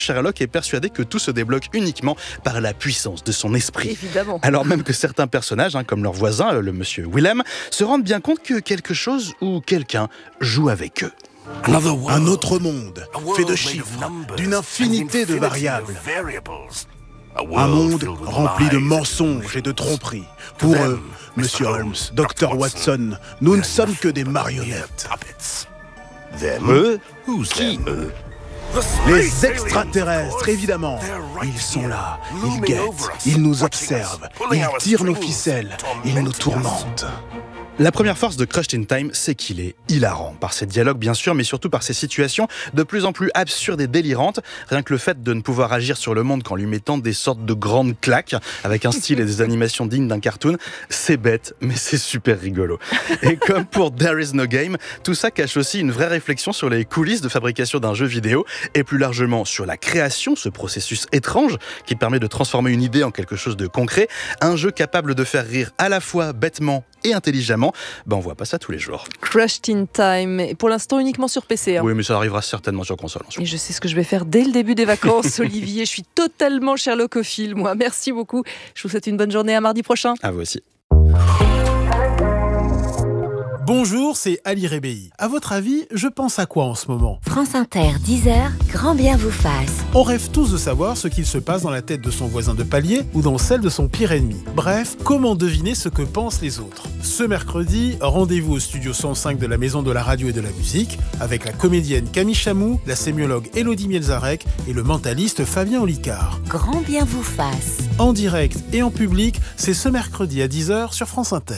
Sherlock est persuadé que tout se débloque uniquement par la puissance de son esprit. Évidemment. Alors même que certains personnages, comme leur voisin, le monsieur Willem, se rendent bien compte que quelque chose ou quelqu'un joue avec eux. Un autre monde, fait de chiffres, d'une infinité de variables. Un monde rempli de mensonges et de tromperies. Pour eux, Monsieur Holmes, Dr. Watson, nous ne sommes que des marionnettes. Eux ? Qui eux ? Les extraterrestres, évidemment. Ils sont là, ils guettent, ils nous observent, ils tirent nos ficelles, ils nous tourmentent. La première force de Crushed in Time, c'est qu'il est hilarant. Par ses dialogues, bien sûr, mais surtout par ses situations de plus en plus absurdes et délirantes. Rien que le fait de ne pouvoir agir sur le monde qu'en lui mettant des sortes de grandes claques, avec un style et des animations dignes d'un cartoon, c'est bête, mais c'est super rigolo. Et comme pour There is no game, tout ça cache aussi une vraie réflexion sur les coulisses de fabrication d'un jeu vidéo, et plus largement sur la création, ce processus étrange qui permet de transformer une idée en quelque chose de concret. Un jeu capable de faire rire à la fois bêtement et intelligemment, on voit pas ça tous les jours. Crushed in Time, et pour l'instant uniquement sur PC. Oui, mais ça arrivera certainement sur console. Et je sais ce que je vais faire dès le début des vacances, Olivier. Je suis totalement Sherlockophile, moi. Merci beaucoup. Je vous souhaite une bonne journée, à mardi prochain. À vous aussi. Bonjour, c'est Ali Rebéi. À votre avis, je pense à quoi en ce moment ? France Inter, 10h, grand bien vous fasse. On rêve tous de savoir ce qu'il se passe dans la tête de son voisin de palier ou dans celle de son pire ennemi. Bref, comment deviner ce que pensent les autres ? Ce mercredi, rendez-vous au studio 105 de la Maison de la Radio et de la Musique avec la comédienne Camille Chamou, la sémiologue Élodie Mielzarek et le mentaliste Fabien Olicard. Grand bien vous fasse. En direct et en public, c'est ce mercredi à 10h sur France Inter.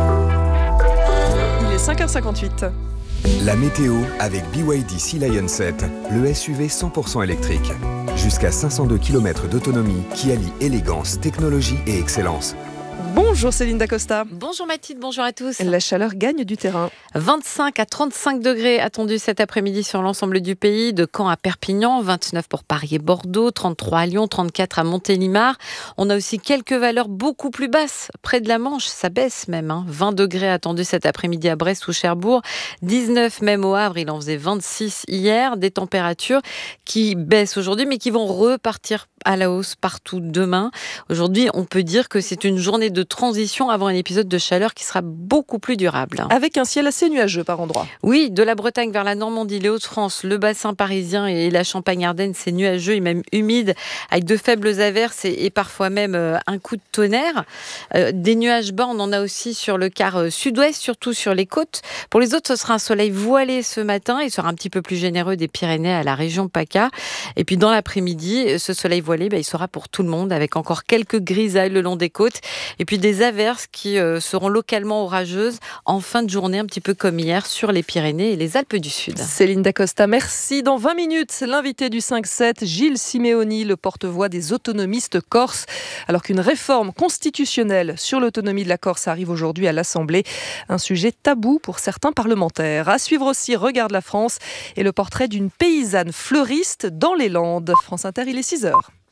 Il est 5h58. La météo avec BYD Sea Lion 7, le SUV 100% électrique. Jusqu'à 502 km d'autonomie qui allie élégance, technologie et excellence. Bonjour Céline Dacosta. Bonjour Mathilde, bonjour à tous. La chaleur gagne du terrain. 25 à 35 degrés attendus cet après-midi sur l'ensemble du pays, de Caen à Perpignan, 29 pour Paris et Bordeaux, 33 à Lyon, 34 à Montélimar. On a aussi quelques valeurs beaucoup plus basses. Près de la Manche, ça baisse même. 20 degrés attendus cet après-midi à Brest ou Cherbourg, 19 même au Havre, il en faisait 26 hier. Des températures qui baissent aujourd'hui mais qui vont repartir à la hausse partout demain. Aujourd'hui, on peut dire que c'est une journée de transition avant un épisode de chaleur qui sera beaucoup plus durable. Avec un ciel assez nuageux par endroits. Oui, de la Bretagne vers la Normandie, les Hauts-de-France, le bassin parisien et la Champagne-Ardenne, c'est nuageux et même humide, avec de faibles averses et parfois même un coup de tonnerre. Des nuages bas, on en a aussi sur le quart sud-ouest, surtout sur les côtes. Pour les autres, ce sera un soleil voilé ce matin. Il sera un petit peu plus généreux des Pyrénées à la région PACA. Et puis dans l'après-midi, ce soleil voilé, il sera pour tout le monde, avec encore quelques grisailles le long des côtes. Et puis des averses qui seront localement orageuses en fin de journée, un petit peu comme hier, sur les Pyrénées et les Alpes du Sud. Céline Dacosta, merci. Dans 20 minutes, l'invité du 5-7, Gilles Simeoni, le porte-voix des autonomistes corses. Alors qu'une réforme constitutionnelle sur l'autonomie de la Corse arrive aujourd'hui à l'Assemblée, un sujet tabou pour certains parlementaires. À suivre aussi Regarde la France et le portrait d'une paysanne fleuriste dans les Landes. France Inter, il est 6h.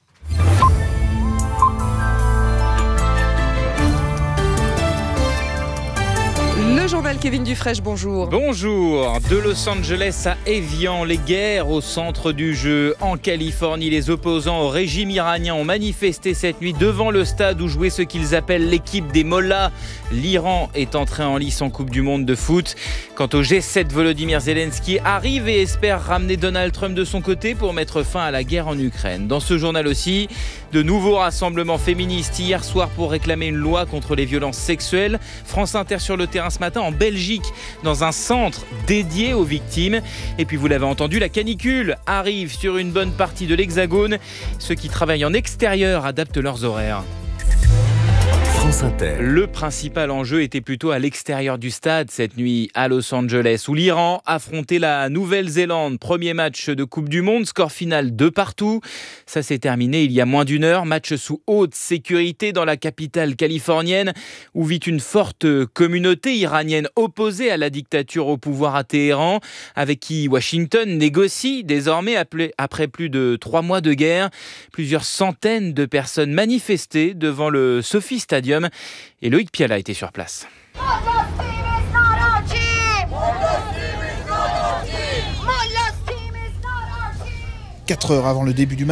Le journal Kevin Dufresne, bonjour. Bonjour. De Los Angeles à Évian, les guerres au centre du jeu. En Californie, les opposants au régime iranien ont manifesté cette nuit devant le stade où jouait ce qu'ils appellent l'équipe des Mollahs. L'Iran est entré en lice en Coupe du Monde de foot. Quant au G7, Volodymyr Zelensky arrive et espère ramener Donald Trump de son côté pour mettre fin à la guerre en Ukraine. Dans ce journal aussi, de nouveaux rassemblements féministes hier soir pour réclamer une loi contre les violences sexuelles. France Inter sur le terrain ce matin en Belgique, dans un centre dédié aux victimes. Et puis vous l'avez entendu, la canicule arrive sur une bonne partie de l'Hexagone. Ceux qui travaillent en extérieur adaptent leurs horaires. France Inter. Le principal enjeu était plutôt à l'extérieur du stade cette nuit à Los Angeles, où l'Iran affrontait la Nouvelle-Zélande. Premier match de Coupe du Monde, score final 2-2. Ça s'est terminé il y a moins d'une heure. Match sous haute sécurité dans la capitale californienne, où vit une forte communauté iranienne opposée à la dictature au pouvoir à Téhéran, avec qui Washington négocie désormais après plus de 3 mois de guerre. Plusieurs centaines de personnes manifestaient devant le Sophie Stadium. Et Loïc Piala était sur place. 4 heures avant le début du match.